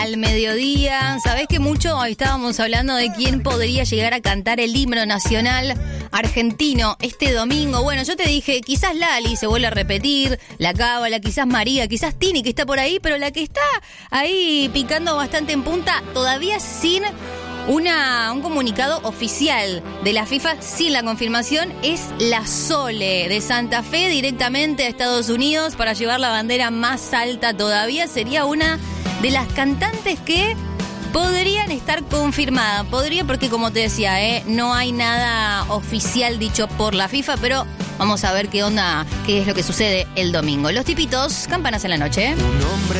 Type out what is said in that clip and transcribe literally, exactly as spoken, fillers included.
Al mediodía, ¿sabés que mucho estábamos hablando de quién podría llegar a cantar el himno nacional argentino este domingo? Bueno, yo te dije, quizás Lali se vuelve a repetir, la Cábala, quizás María, quizás Tini que está por ahí, pero la que está ahí picando bastante en punta, todavía sin una, un comunicado oficial de la FIFA, sin la confirmación, es la Sole de Santa Fe directamente a Estados Unidos para llevar la bandera más alta todavía. Sería una de las cantantes que podrían estar confirmadas. Podría porque, como te decía, ¿eh? no hay nada oficial dicho por la FIFA, pero vamos a ver qué onda, qué es lo que sucede el domingo. Los tipitos, campanas en la noche. Un hombre